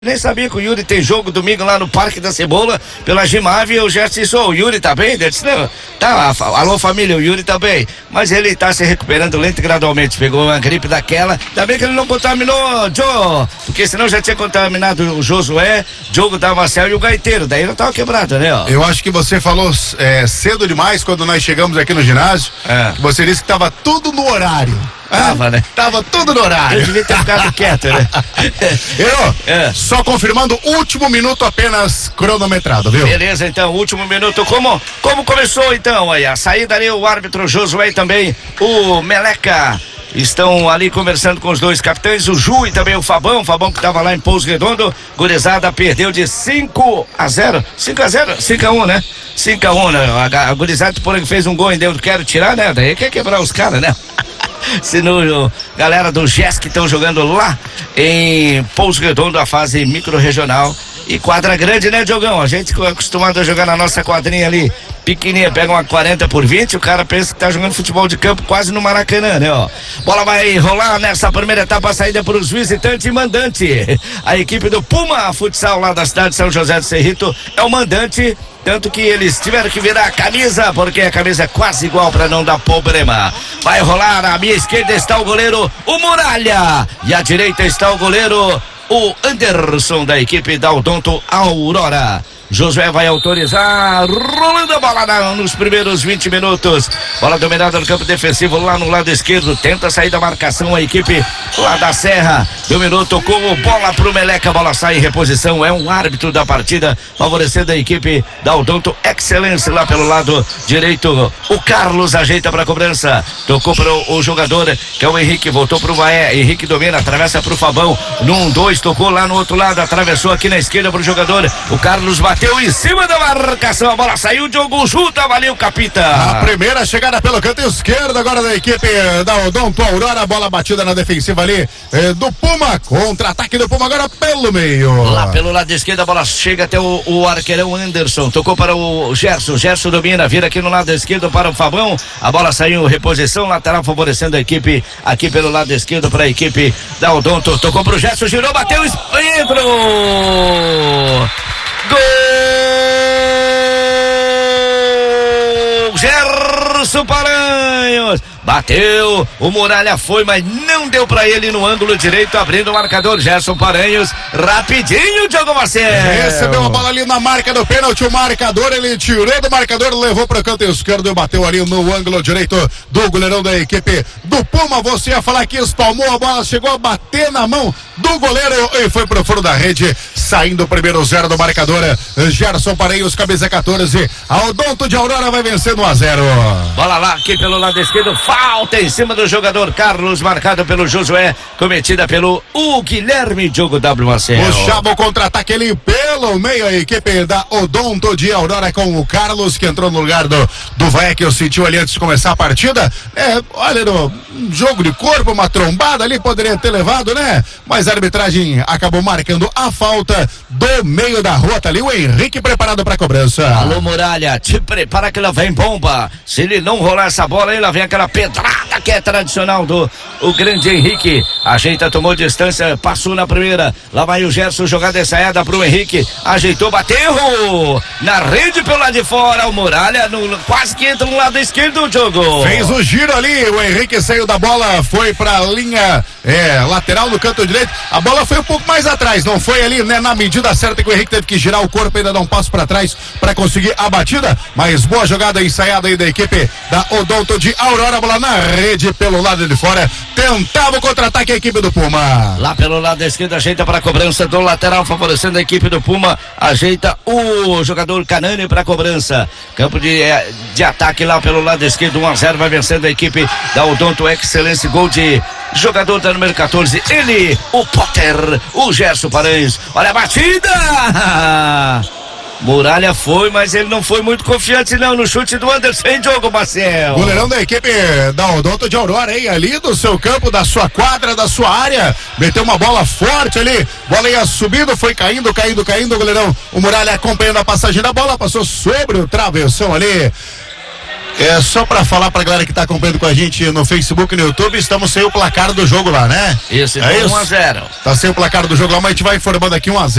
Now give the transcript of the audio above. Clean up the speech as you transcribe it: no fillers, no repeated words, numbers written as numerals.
Nem sabia que o Yuri tem jogo domingo lá no Parque da Cebola, pela Gimave. Eu já disse, o Yuri tá bem? Ele disse, não, tá, alô família, o Yuri tá bem. Mas ele tá se recuperando lento e gradualmente, pegou uma gripe daquela. Ainda bem que ele não contaminou Joe, porque senão já tinha contaminado o Josué, Diogo Damasceno e o Gaiteiro, daí já tava quebrado, né? Ó. Eu acho que você falou cedo demais quando nós chegamos aqui no ginásio, que você disse que tava tudo no horário. Tava, né? Tava tudo no horário. Eu devia ter ficado quieto, né? Só confirmando, último minuto apenas cronometrado, viu? Beleza, então, último minuto. Como começou, então, aí? A saída ali, o árbitro Josué e também o Meleca estão ali conversando com os dois capitães, o Ju e também o Fabão que estava lá em Pouso Redondo. Gurizada perdeu de 5-0, 5-1, né? 5-1, né? A gurizada, porém, fez um gol ainda, eu quero tirar, né? Daí quer quebrar os caras, né? Senão, galera do GES que estão jogando lá em Pouso Redondo, a fase micro-regional e quadra grande, né, Diogão? A gente é acostumado a jogar na nossa quadrinha ali, pequenininha, pega uma 40x20, o cara pensa que tá jogando futebol de campo quase no Maracanã, né, ó. Bola vai rolar nessa primeira etapa, a saída para os visitantes e mandante. A equipe do Puma Futsal lá da cidade de São José do Cerrito é o mandante. Tanto que eles tiveram que virar a camisa, porque a camisa é quase igual para não dar problema. Vai rolar, à minha esquerda está o goleiro, o Muralha. E à direita está o goleiro, o Anderson, da equipe da Odonto Aurora. Josué vai autorizar, rolando a bola nos primeiros 20 minutos. Bola dominada no campo defensivo lá no lado esquerdo. Tenta sair da marcação a equipe lá da Serra. Dominou, tocou bola pro Meleca. A bola sai em reposição. É um árbitro da partida, favorecendo a equipe da Odonto Excelência lá pelo lado direito. O Carlos ajeita para cobrança. Tocou para o jogador, que é o Henrique. Voltou pro Maé. Henrique domina, atravessa pro Fabão. No 1-2, tocou lá no outro lado. Atravessou aqui na esquerda pro jogador. O Carlos bateu em cima da marcação, a bola saiu, Diogo Juta, valeu, capita. A primeira chegada pelo canto esquerdo agora da equipe da Odonto Aurora, bola batida na defensiva ali do Puma, contra-ataque do Puma agora pelo meio. Lá pelo lado esquerdo a bola chega até o arqueirão Anderson, tocou para o Gerson domina, vira aqui no lado esquerdo para o Fabão, a bola saiu em reposição, lateral favorecendo a equipe aqui pelo lado esquerdo para a equipe da Odonto, tocou para o Gerson, girou, bateu, entrou! Gol! Gerson Paranhos! Bateu, o Muralha foi, mas não deu pra ele no ângulo direito, abrindo o marcador. Gerson Paranhos, rapidinho, Diogo Marcelo. Recebeu a bola ali na marca do pênalti, o marcador, ele tirou do marcador, levou pro canto esquerdo e bateu ali no ângulo direito do goleirão da equipe do Puma. Você ia falar que espalmou a bola, chegou a bater na mão do goleiro e foi pro fundo da rede, saindo o primeiro 0 do marcador. Gerson Paranhos, camisa 14, a Odonto de Aurora vai vencendo 1-0. Bola lá aqui pelo lado esquerdo, falta em cima do jogador Carlos, marcado pelo Josué, cometida pelo Guilherme Diogo W. Marcelo. Puxava o contra-ataque ali pelo meio, a equipe da Odonto de Aurora com o Carlos, que entrou no lugar do Vaé, que eu sentiu ali antes de começar a partida. Olha, no jogo de corpo, uma trombada ali, poderia ter levado, né? Mas a arbitragem acabou marcando a falta do meio da rua, tá ali o Henrique preparado pra cobrança. Alô, Muralha, te prepara que ela vem bomba. Se ele não rolar essa bola aí, ela vem aquela pedrada que é tradicional do o grande Henrique. Ajeita, tomou distância, passou na primeira. Lá vai o Gerson, jogada ensaiada pro Henrique. Ajeitou, bateu na rede pelo lado de fora. O Muralha quase que entra no lado esquerdo, Diogo. Fez o giro ali, o Henrique saiu da bola, foi pra linha lateral no canto direito. A bola foi um pouco mais atrás, não foi ali, né, na medida certa que o Henrique teve que girar o corpo, ainda dar um passo pra trás pra conseguir a batida. Mas boa jogada ensaiada aí da equipe da Odonto de Aurora, bola na rede pelo lado de fora, tentava o contra-ataque a equipe do Puma. Lá pelo lado esquerdo, ajeita para a cobrança do lateral, favorecendo a equipe do Puma, ajeita o jogador Canani para a cobrança, campo de ataque lá pelo lado esquerdo, 1-0, vai vencendo a equipe da Odonto Excelência, gol de jogador da número 14, ele, o Potter, o Gerson Paranhos, olha a batida! Muralha foi, mas ele não foi muito confiante não no chute do Anderson, hein, Diogo Marcelo? Goleirão da equipe da Odonto de Aurora, hein, ali do seu campo, da sua quadra, da sua área, meteu uma bola forte ali, bola ia subindo, foi caindo, o goleirão, o Muralha acompanhando a passagem da bola, passou sobre o travessão ali. É só pra falar pra galera que tá acompanhando com a gente no Facebook e no YouTube, estamos sem o placar do jogo lá, né? Isso, é isso? 1-0. Tá sem o placar do jogo lá, mas a gente vai informando aqui 1-0.